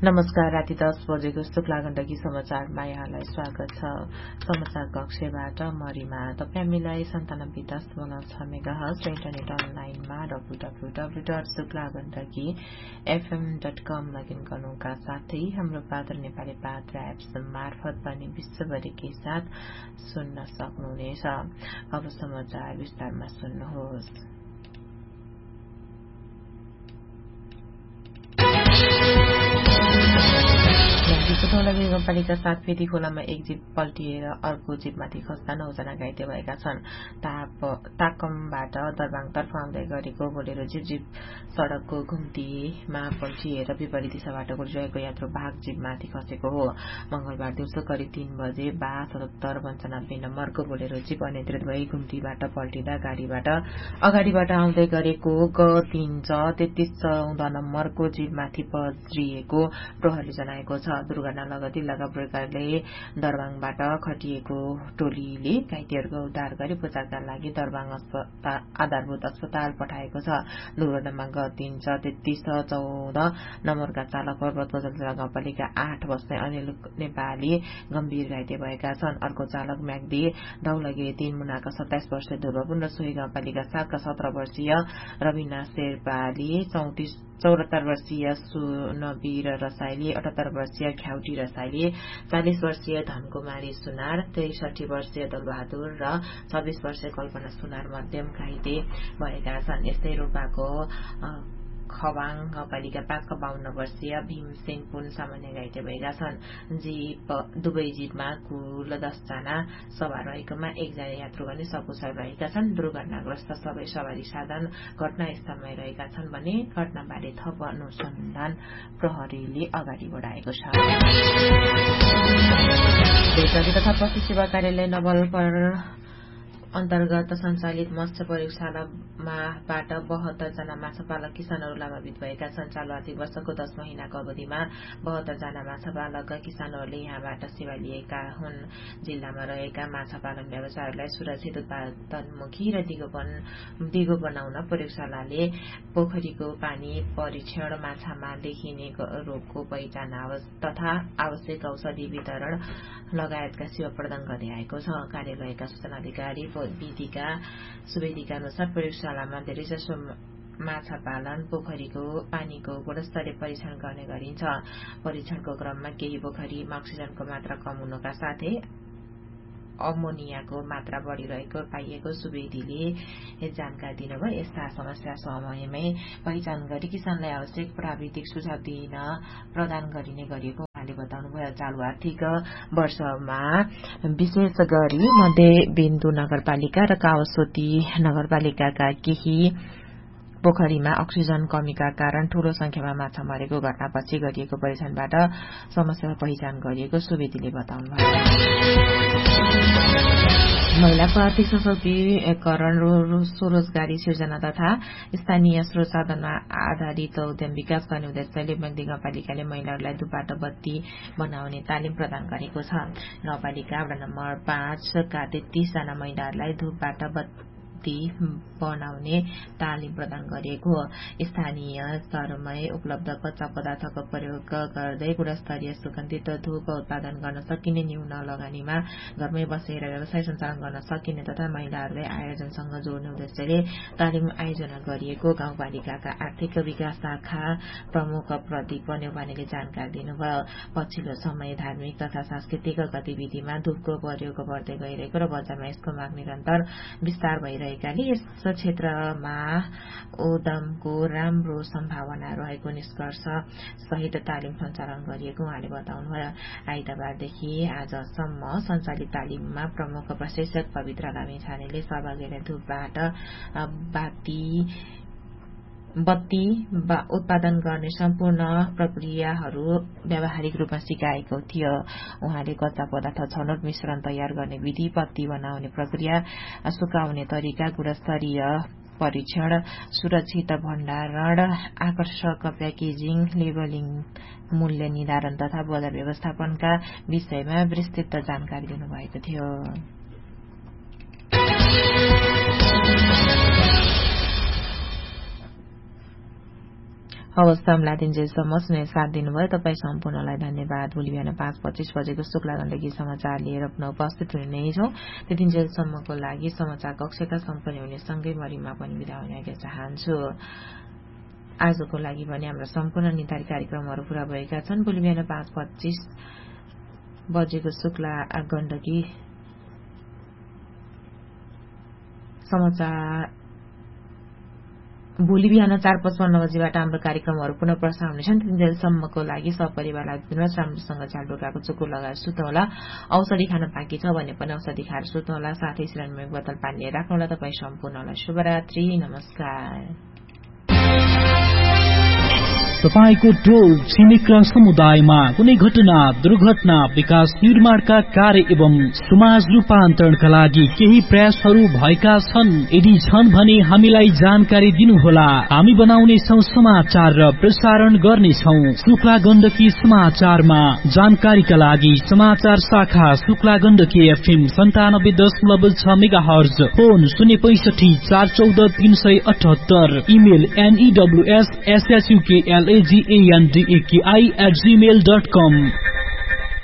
नमस्कार। राति 10 बजेको शुक्ला गण्डकी समाचारमा यहाँलाई स्वागत छ। समाचार कक्षबाट मरिमा। तपाईँ हामीलाई 97.6 मेगाहर्ज र इन्टरनेट अनलाइनमा www.शुक्लागण्डकीfm.com लगइन गर्नुका साथै हाम्रो पात्र नेपाली पात्र एप्स मार्फत पनि विश्वभरिकै साथ सुन्न सक्नुहुनेछ। अब समाचार विस्तारमा सुन्नुहोस्। चितौलागी नगरपालिका 7 फेदी खोलामा एक जीप पल्टिएर अर्को जीपमाथि खस्दा 9 जना घाइते भएका छन्। ताकमबाट दरबाङतर्फ आउँदै गरेको बोलेरो जीप सड़कको घुम्तीमा पल्टिएर विपरीत दिशाबाट गुडिरहेको यात्रु वाहक जीपमाथि खसेको हो। मंगलबार दिउँसो करिब 3 बजे 7295 नम्बरको बोलेरो जीप अनियन्त्रित भई घुम्तीबाट पल्टिँदा अगाडिबाट आउँदै गरेको G3J3314 नम्बरको जीपमाथि पज्रिएको प्रहरीले जनाएको छ। दुर्घटना लगत्तै जिल्लाका प्रहरीले दरबाङबाट खटिएको टोलीले घाइतेहरूको उद्धार गरी उपचारका लागि दरबाङ आधारभूत अस्पताल पठाएको छ। दुर्घटनामा G3J3314 नम्बरका चालक पर्वत गजलजला गाउँपालिका 8 बस्ने अनिल नेपाली गम्भीर घाइते भएका छन्। अर्को चालक म्याग्दी दौलगे 3 मुनाका 27 वर्षीय ध्रुवपुन र सोही गाउँपालिका 7 का 17 वर्षीय रविना शेर्पाली 74 वर्षीय सुनवीर रसाइली 78 वर्षीय ख्याउटी रसाइली 40 वर्षीय धनकुमारी सुनार 63 वर्षीय दलबहादुर र 26 वर्षीय कल्पना सुनार मध्यम घाइते भएका छन्। यस्तै रोल्पाको खवाङ गाउँपालिका 5 का 52 वर्षीय भीमसेन पुन सामान्य घाइते भएका छन्। दुवै जीपमा कुल 10 जना सवार रहेकोमा 1 जना यात्रु पनि सकुशल रहेका छन्। दुर्घटनाग्रस्त सबै सवारी साधन घटनास्थलमै रहेका छन् भने घटनाबारे थप अनुसन्धान प्रहरीले अगाडि बढाएको छ। भेटनरी तथा पशु सेवा कार्यालय नवलपर अन्तर्गत सञ्चालित मत्स्य प्रयोगशालाबाट 72 जना माछापालक किसानहरू लाभान्वित भएका छन्। चालु आर्थिक वर्षको 10 महिनाको अवधिमा 72 जना माछापालक किसानहरूले यहाँबाट सेवा लिएका हुन्। जिल्लामा रहेका माछापालन व्यवसायहरूलाई सुरक्षित उत्पादनमुखी र दिगो बनाउन प्रयोगशालाले पोखरीको पानी परीक्षण, माछामा देखिने रोगको पहिचान तथा आवश्यक औषधि वितरण लगायतका सेवा प्रदान गर्दै आएको छ। कार्यालयका सूचना अधिकारी विधिका सुवेदीका अनुसार प्रयोगशालामा धेरैजसो माछा पालन पोखरीको पानीको गुणस्तरीय परीक्षण गर्ने गरिन्छ। परीक्षणको क्रममा केही पोखरीमा अक्सिजनको मात्रा कम हुनुका साथै अमोनियाको मात्रा बढ़िरहेको पाइएको सुवेदीले जानकारी दिनुभयो। यस्ता समस्या समयमै पहिचान गरी किसानलाई आवश्यक प्राविधिक सुझाव दिन प्रदान गरिने गरिएको उहाँले बताउनुभयो। चालु आर्थिक वर्षमा विशेष गरी मध्यबिन्दु नगरपालिका र कावसोती नगरपालिकाका केही पोखरीमा अक्सिजन कमीका कारण ठूलो संख्यामा माछा मरेको घटनापछि गरिएको परीक्षणबाट समस्या पहिचान गरिएको सुवेदीले बताउनुभयो। महिलाको आर्थिक सशक्तिकरण, स्वरोजगारी सिर्जना तथा स्थानीय स्रोत साधनमा आधारित उद्यम विकास गर्ने उद्देश्यले म्याग्दी गाउँपालिकाले महिलाहरूलाई धुपबाट बत्ती बनाउने तालिम प्रदान गरेको छ। गाउँपालिका वडा नम्बर 5 का 33 जना महिलाहरूलाई धुपबाट बत्ती बनाउने तालिम प्रदान गरिएको हो। स्थानीय स्तरमै उपलब्ध कच्चा पदार्थको प्रयोग गर्दै गुणस्तरीय सुगन्धित धूप उत्पादन गर्न सकिने, न्यून लगानीमा घरमै बसेर व्यवसाय सञ्चालन गर्न सकिने तथा महिलाहरूलाई आयोजनसँग जोड्ने उद्देश्यले तालिम आयोजना गरिएको गाउँपालिकाका आर्थिक विकास शाखा प्रमुख प्रदीप नेवानीले जानकारी दिनुभयो। पछिल्लो समय धार्मिक तथा सांस्कृतिक गतिविधिमा धूपको प्रयोग बढ्दै गइरहेको र बजारमा यसको माग निरन्तर विस्तार भइरहेकाले यस क्षेत्रमा उद्यमको राम्रो सम्भावना रहेको निष्कर्ष सहित तालिम सञ्चालन गरिएको उहाँले बताउनुभयो। आइतबारदेखि आजसम्म सञ्चालित तालिममा प्रमुख प्रशिक्षक पवित्र लामिछानेले सहभागीलाई धूपबाट बत्ती उत्पादन गर्ने सम्पूर्ण प्रक्रियाहरू व्यावहारिक रूपमा सिकाएको थियो। उहाँले कच्चा पदार्थ छनौट, मिश्रण तयार गर्ने विधि, बत्ती बनाउने प्रक्रिया, सुकाउने तरिका, गुणस्तरीय परीक्षण, सुरक्षित भण्डारण, आकर्षक प्याकेजिङ, लेबलिङ, मूल्य निर्धारण तथा बजार व्यवस्थापनका विषयमा विस्तृत जानकारी दिनुभएको थियो। हवस् तमला दिनजेलसम्म सुने साथ दिनुभयो। तपाईँ सम्पूर्णलाई धन्यवाद। भोलि बिहान 5:25 बजेको शुक्ला गण्डकी समाचार लिएर पुनः उपस्थित हुने नै छौं। त्यतिन्जेलसम्मको लागि समाचार कक्षका सम्पन्न हुने सँगै मरिमा पनि बिदा हुन चाहन्छु। आजको लागि भने हाम्रो सम्पूर्ण निर्धारित कार्यक्रमहरू पूरा भएका छन्। भोलि बिहान 5:25 बजेको शुक्ला गण्डकी समाचार भोलि बिहान 4:55 बजेबाट हाम्रो कार्यक्रमहरू पुनः प्रसारण हुनेछन्। त्यतिन्जेलसम्मको लागि सपरिवारलाई दिनुहोस्, राम्रोसँग झ्यालडोकाको चुको लगाएर सुत्नुहोला। औषधि खान बाँकी छ भने पनि औषधि खाएर सुत्नुहोला। साथै सिरामिक बोतल पानी राख्नुहोला। तपाईँ सम्पूर्णलाई शुभरात्रि, नमस्कार। तपाईको टोल छिमेक र समुदायमा कुनै घटना, दुर्घटना, विकास निर्माणका कार्य एवं समाज रूपान्तरणका लागि केही प्रयासहरू भएका छन्? यदि छन् भने हामीलाई जानकारी दिनुहोला। हामी बनाउने छौं समाचार र प्रसारण गर्नेछौं। शुक्ला गण्डकी समाचारमा जानकारीका लागि समाचार शाखा Shukla Gandaki FM 97.6 megahertz, phone 065 414 378, email news@gmail.com।